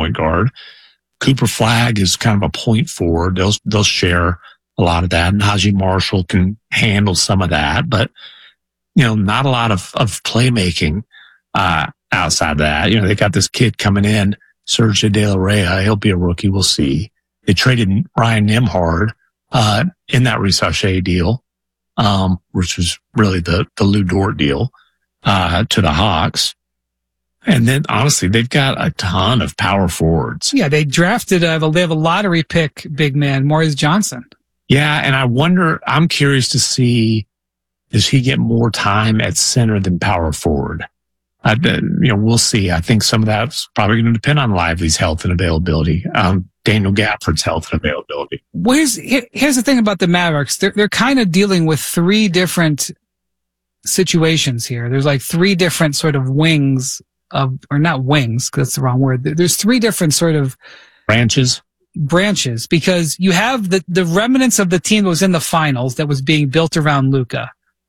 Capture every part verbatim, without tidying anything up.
point guard. Cooper Flagg is kind of a point forward. They'll, they'll share a lot of that. Najee Marshall can handle some of that, but, you know, not a lot of, of playmaking, uh, outside of that. You know, they got this kid coming in, Sergio De La Rey. He'll be a rookie. We'll see. They traded Ryan Nembhard, uh, in that Risacher deal, um, which was really the, the Lou Dort deal, uh, to the Hawks. And then honestly, they've got a ton of power forwards. Yeah. They drafted, uh, they have a lottery pick, big man, Maurice Johnson. Yeah. And I wonder, I'm curious to see, does he get more time at center than power forward? Uh, you know, we'll see. I think some of that's probably going to depend on Lively's health and availability. Um, Daniel Gafford's health and availability. Well, here's, here's the thing about the Mavericks. They're, they're kind of dealing with three different situations here. There's like three different sort of wings of, or not wings, because that's the wrong word. There's three different sort of branches. Branches, because you have the, the remnants of the team that was in the finals that was being built around Luka.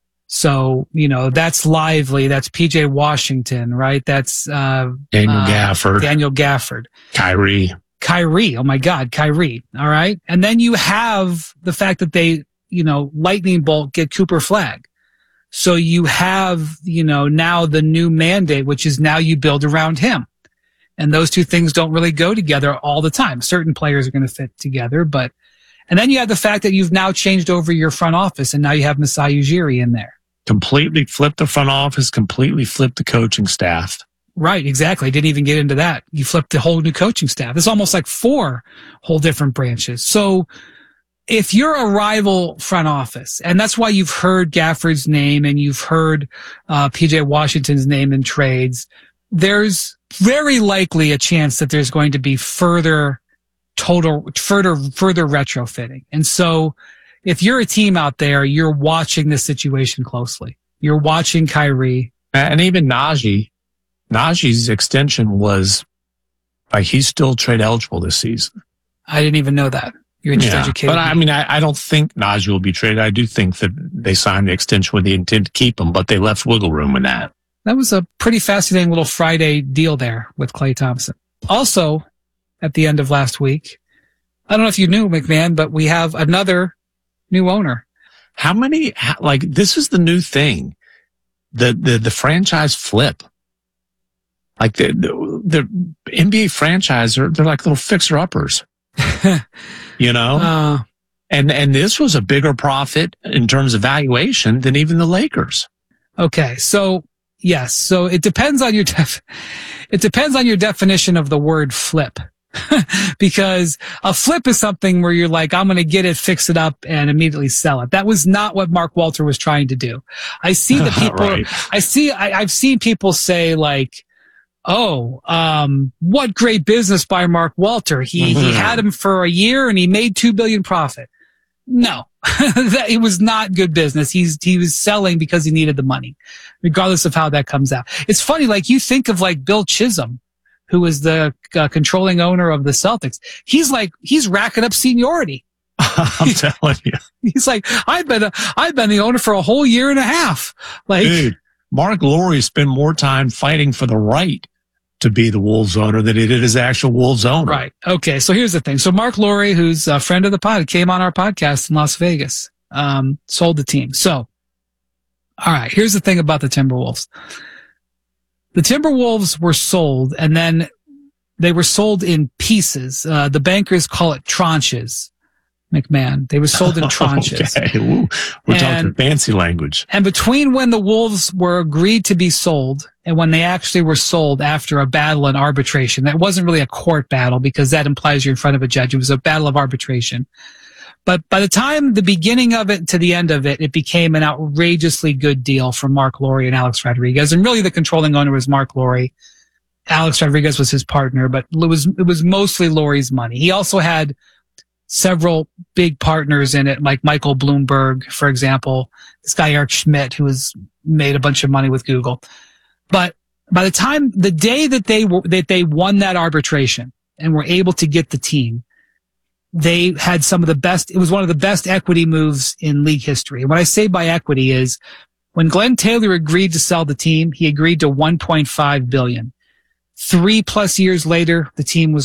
So, you know, that's Lively. That's P J Washington, right? That's, uh, Daniel uh, Gafford. Daniel Gafford. Kyrie. Kyrie. Oh my God. Kyrie. All right. And then you have the fact that they, you know, lightning bolt get Cooper Flagg. So you have, you know, now the new mandate, which is now you build around him. And those two things don't really go together all the time. Certain players are going to fit together, but, and then you have the fact that you've now changed over your front office and now you have Masai Ujiri in there. Completely flipped the front office, completely flipped the coaching staff. Right, exactly. Didn't even get into that. You flipped the whole new coaching staff. It's almost like four whole different branches. So if you're a rival front office, and that's why you've heard Gafford's name and you've heard uh, P J Washington's name in trades, there's very likely a chance that there's going to be further total, further, further retrofitting. And so if you're a team out there, you're watching this situation closely. You're watching Kyrie. And even Najee. Najee's extension was, like, he's still trade eligible this season. I didn't even know that. You're just yeah, educated. But I mean, I, I don't think Najee will be traded. I do think that they signed the extension with the intent to keep him, but they left wiggle room in that. That was a pretty fascinating little Friday deal there with Klay Thompson. Also, at the end of last week, I don't know if you knew, McMahon, but we have another new owner. How many, like, this is the new thing. The, the, the franchise flip. Like the, the, the N B A franchise are, they're like little fixer uppers, you know? Uh, and, and this was a bigger profit in terms of valuation than even the Lakers. Okay. So yes. So it depends on your def, it depends on your definition of the word flip. Because a flip is something where you're like, I'm going to get it, fix it up, and immediately sell it. That was not what Mark Walter was trying to do. I see that people, right. I see, I, I've seen people say like, oh, um, what great business by Mark Walter. He, mm-hmm. he had him for a year and he made two billion profit. No, that it was not good business. He's, he was selling because he needed the money, regardless of how that comes out. It's funny. Like you think of like Bill Chisholm, who is the uh, controlling owner of the Celtics. He's like, he's racking up seniority. I'm telling you. He's like, I've been, a, I've been the owner for a whole year and a half. Like, dude, Mark Lowry spent more time fighting for the right to be the Wolves owner than he did his actual Wolves owner. Right. Okay. So here's the thing. So Mark Lowry, who's a friend of the pod, came on our podcast in Las Vegas, um, sold the team. So, all right, here's the thing about the Timberwolves. The Timberwolves were sold, and then they were sold in pieces. Uh, the bankers call it tranches, McMahon. They were sold in tranches. Okay. Ooh, we're and, talking fancy language. And between when the Wolves were agreed to be sold and when they actually were sold after a battle in arbitration, that wasn't really a court battle because that implies you're in front of a judge. It was a battle of arbitration. But by the time the beginning of it to the end of it, it became an outrageously good deal for Mark Lowry and Alex Rodriguez. And really the controlling owner was Mark Lowry. Alex Rodriguez was his partner, but it was, it was mostly Lowry's money. He also had several big partners in it, like Michael Bloomberg, for example, this guy Eric Schmidt, who has made a bunch of money with Google. But by the time, the day that they were, that they won that arbitration and were able to get the team, they had some of the best, it was one of the best equity moves in league history. And what I say by equity is when Glenn Taylor agreed to sell the team, he agreed to one point five billion dollars. Three plus years later, the team was